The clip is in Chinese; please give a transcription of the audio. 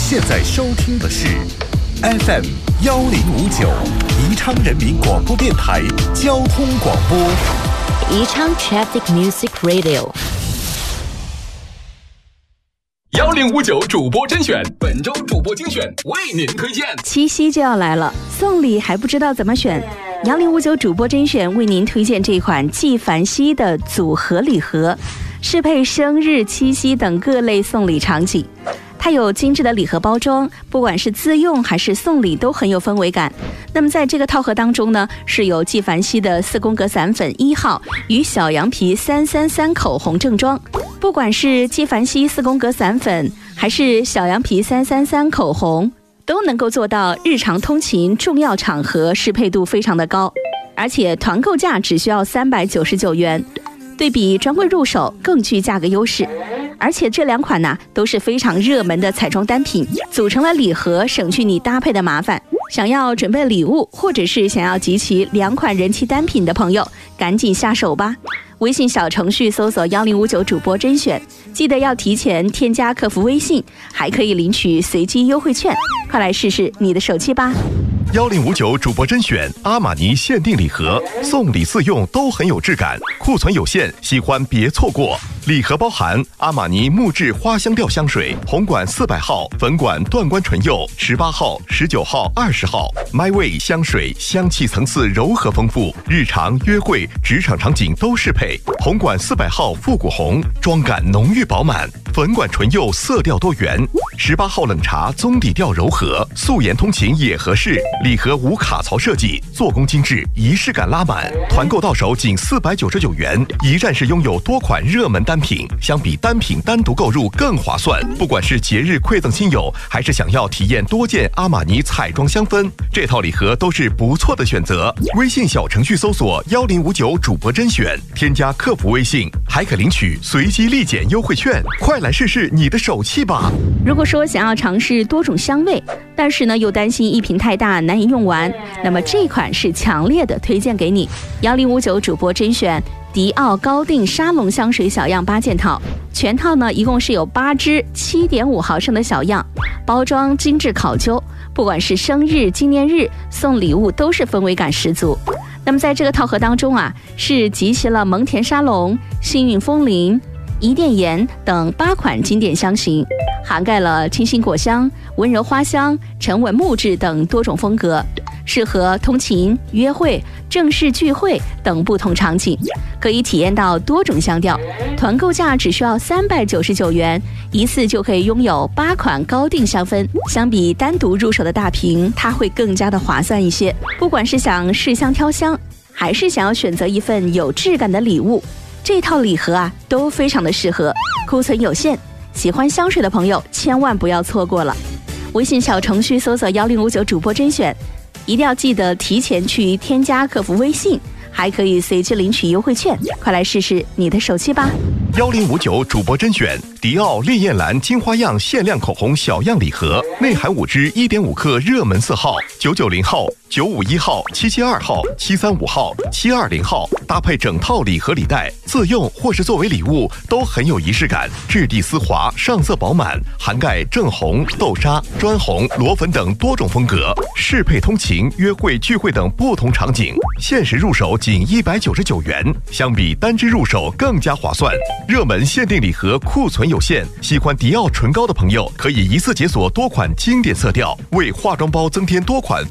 现在收听的是 FM 1059宜昌人民广播电台交通广播。 宜昌 Traffic Music Radio。 1059主播甄选，本周主播精选为您推荐。 七夕就要来了，送礼还不知道怎么选。1059主播甄选为您推荐这款纪梵希的组合礼盒，适配生日、七夕等各类送礼场景。它有精致的礼盒包装，不管是自用还是送礼都很有氛围感。那么在这个套盒当中呢，是有纪梵希的4宫格散粉1号与小羊皮333口红正装。不管是纪梵希4宫格散粉还是小羊皮333口红，都能够做到日常通勤重要场合适配度非常的高，而且团购价只需要399元，对比专柜入手更具价格优势。而且这两款呢都是非常热门的彩妆单品，组成了礼盒，省去你搭配的麻烦。想要准备礼物，或者是想要集齐2款人气单品的朋友，赶紧下手吧。微信小程序搜索1059主播甄选，记得要提前添加客服微信，还可以领取随机优惠券，快来试试你的手气吧。 1059主播甄选阿玛尼限定礼盒，送礼自用都很有质感，库存有限，喜欢别错过。礼盒包含阿玛尼木质花香调香水，红管400号，粉管断关唇釉18号、19号、20号。My Way 香水香气层次柔和丰富，日常、约会、职场场景都适配。红管400号复古红，妆感浓郁饱满，粉管唇釉色调多元。18号冷茶棕底调柔和，素颜通勤也合适。礼盒无卡槽设计，做工精致，仪式感拉满。团购到手仅499元，一站式拥有多款热门单品，相比单品单独购入更划算。不管是节日馈赠亲友，还是想要体验多件阿玛尼彩妆香氛，这套礼盒都是不错的选择。微信小程序搜索1059主播甄选，添加客服微信，还可领取随机立减优惠券，快来试试你的手气吧。 如果说想要尝试多种香味，但是呢又担心一瓶太大难以用完，那么这款是强烈的推荐给你。1059主播甄选迪奥高定沙龙香水小样8件套，全套呢一共是有8支7.5毫升的小样，包装精致考究，不管是生日、纪念日送礼物都是氛围感十足。那么在这个套盒当中啊，是集齐了蒙田沙龙、幸运风铃、伊甸盐等8款经典香型，涵盖了清新果香、温柔花香、沉稳木质等多种风格，适合通勤、约会、正式聚会等不同场景，可以体验到多种香调。团购价只需要399元，一次就可以拥有8款高定香氛，相比单独入手的大瓶，它会更加的划算一些。不管是想试香挑香，还是想要选择一份有质感的礼物，这套礼盒啊都非常的适合。库存有限，喜欢香水的朋友千万不要错过了。微信小程序搜索1059主播甄选，一定要记得提前去添加客服微信，还可以随机领取优惠券，快来试试你的手气吧。 1059主播甄选迪奥烈焰蓝金花样限量口红小样礼盒，内含5支1.5克热门4号、990号、951号、772号、735号、720号，搭配整套礼盒礼袋，自用或是作为礼物都很有仪式感，质地丝滑，上色饱满，涵盖正红、豆沙、砖红、裸粉等多种风格，适配通勤、约会、聚会等不同场景。限时入手仅199元，相比单支入手更加划算。热门限定礼盒库存有限，喜欢迪奥唇膏的朋友可以一次解锁多款经典色调，为化妆包增添多款